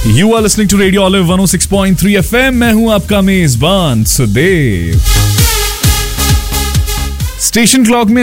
You are listening to Radio Olive 106.3 FM. मैं हूं आपका मेजबान सुदेव। स्टेशन क्लॉक में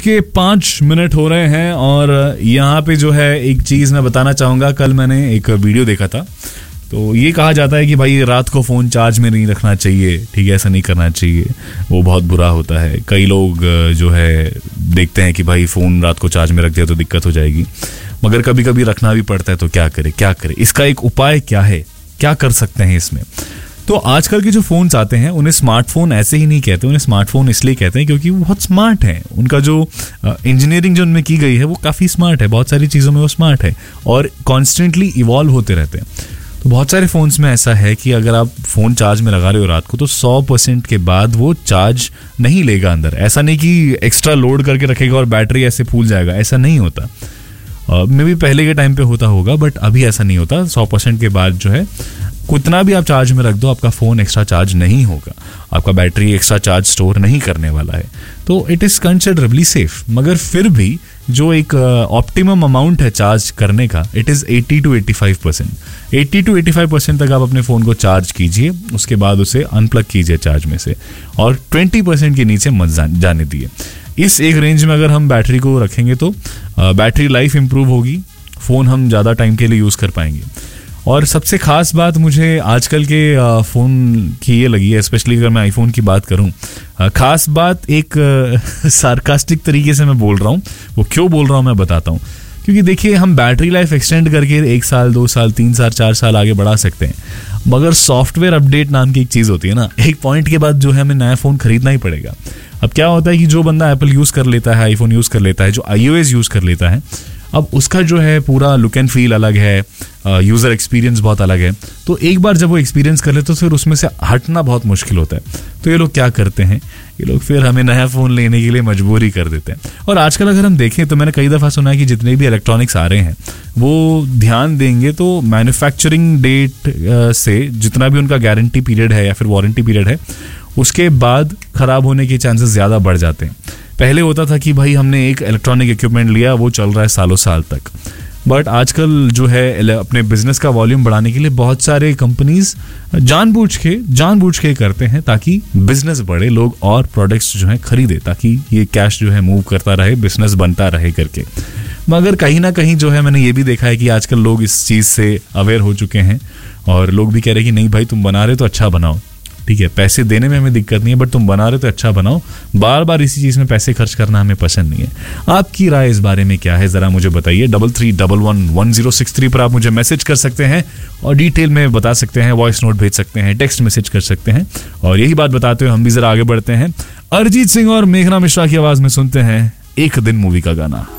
9:05 हो रहे हैं और यहाँ पे जो है एक चीज मैं बताना चाहूंगा। कल मैंने एक वीडियो देखा था, तो ये कहा जाता है कि भाई रात को फोन चार्ज में नहीं रखना चाहिए, ठीक है, ऐसा नहीं करना चाहिए, वो बहुत बुरा होता है। कई लोग जो है देखते हैं कि भाई फोन रात को चार्ज में रख दिया तो दिक्कत हो जाएगी, मगर कभी कभी रखना भी पड़ता है, तो क्या करे, इसका एक उपाय क्या है, क्या कर सकते हैं इसमें। तो आजकल के जो फोन्स आते हैं उन्हें स्मार्टफोन ऐसे ही नहीं कहते, उन्हें स्मार्टफोन इसलिए कहते हैं क्योंकि वो बहुत स्मार्ट है। उनका जो इंजीनियरिंग जो उनमें की गई है वो काफ़ी स्मार्ट है, बहुत सारी चीज़ों में वो स्मार्ट है और कॉन्स्टेंटली इवॉल्व होते रहते हैं। तो बहुत सारे फ़ोन्स में ऐसा है कि अगर आप फ़ोन चार्ज में लगा रहे हो रात को तो 100% के बाद वो चार्ज नहीं लेगा अंदर। ऐसा नहीं कि एक्स्ट्रा लोड करके रखेगा और बैटरी ऐसे फूल जाएगा, ऐसा नहीं होता। मे भी पहले के टाइम पे होता होगा, बट अभी ऐसा नहीं होता। 100% के बाद जो है कितना भी आप चार्ज में रख दो, आपका फ़ोन एक्स्ट्रा चार्ज नहीं होगा, आपका बैटरी एक्स्ट्रा चार्ज स्टोर नहीं करने वाला है। तो इट इज़ कंसिडरेबली सेफ। मगर फिर भी जो एक ऑप्टिमम अमाउंट है चार्ज करने का, इट इज़ 80 to 85%। 80 to 85% तक आप अपने फ़ोन को चार्ज कीजिए, उसके बाद उसे अनप्लग कीजिए चार्ज में से और 20% के नीचे मत जाने दिए। इस एक रेंज में अगर हम बैटरी को रखेंगे तो बैटरी लाइफ इंप्रूव होगी, फ़ोन हम ज़्यादा टाइम के लिए यूज़ कर पाएंगे। और सबसे ख़ास बात मुझे आजकल के फ़ोन की ये लगी है, स्पेशली अगर मैं आईफोन की बात करूं, ख़ास बात एक सार्कास्टिक तरीके से मैं बोल रहा हूं। वो क्यों बोल रहा हूं मैं बताता हूं। क्योंकि देखिए, हम बैटरी लाइफ एक्सटेंड करके 1 साल 2 साल 3 साल 4 साल आगे बढ़ा सकते हैं, मगर सॉफ्टवेयर अपडेट नाम की एक चीज़ होती है ना, एक पॉइंट के बाद जो है हमें नया फ़ोन खरीदना ही पड़ेगा। अब क्या होता है कि जो बंदा एप्पल यूज़ कर लेता है, आईफोन यूज़ कर लेता है, जो iOS यूज़ कर लेता है, अब उसका जो है पूरा लुक एंड फील अलग है, यूज़र एक्सपीरियंस बहुत अलग है। तो एक बार जब वो एक्सपीरियंस कर ले तो फिर उसमें से हटना बहुत मुश्किल होता है। तो ये लोग क्या करते हैं, ये लोग फिर हमें नया फ़ोन लेने के लिए मजबूर ही कर देते हैं। और आजकल अगर हम देखें तो मैंने कई दफ़ा सुना है कि जितने भी इलेक्ट्रॉनिक्स आ रहे हैं वो ध्यान देंगे तो मैन्युफैक्चरिंग डेट से जितना भी उनका गारंटी पीरियड है या फिर वारंटी पीरियड है, उसके बाद ख़राब होने के चांसेस ज़्यादा बढ़ जाते हैं। पहले होता था कि भाई हमने एक इलेक्ट्रॉनिक इक्विपमेंट लिया, वो चल रहा है सालों साल तक, बट आजकल जो है अपने बिजनेस का वॉल्यूम बढ़ाने के लिए बहुत सारे कंपनीज जानबूझ के करते हैं ताकि बिजनेस बढ़े, लोग और प्रोडक्ट्स जो हैं खरीदे, ताकि ये कैश जो है मूव करता रहे, बिजनेस बनता रहे करके। मगर कहीं ना कहीं जो है मैंने ये भी देखा है कि आजकल लोग इस चीज़ से अवेयर हो चुके हैं और लोग भी कह रहे हैं कि नहीं भाई, तुम बना रहे तो अच्छा बनाओ, ठीक है, पैसे देने में हमें दिक्कत नहीं है, बट तुम बना रहे तो अच्छा बनाओ, बार बार इसी चीज़ में पैसे खर्च करना हमें पसंद नहीं है। आपकी राय इस बारे में क्या है, ज़रा मुझे बताइए। 33111063 पर आप मुझे मैसेज कर सकते हैं और डिटेल में बता सकते हैं, वॉइस नोट भेज सकते हैं, टेक्स्ट मैसेज कर सकते हैं। और यही बात बताते हुए हम भी ज़रा आगे बढ़ते हैं। अरिजीत सिंह और मेघना मिश्रा की आवाज़ में सुनते हैं एक दिन मूवी का गाना।